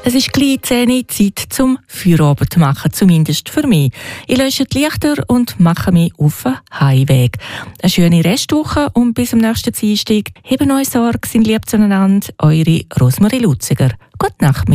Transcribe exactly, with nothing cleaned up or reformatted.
Es ist gleich zehn Uhr Zeit zum Feierabend zu machen, zumindest für mich. Ich lösche die Lichter und mache mich auf den Heimweg. Eine schöne Restwoche und bis zum nächsten Dienstag. Heben euch Sorge, sind lieb zueinander. Eure Rosmarie Lutziger. Gute Nacht.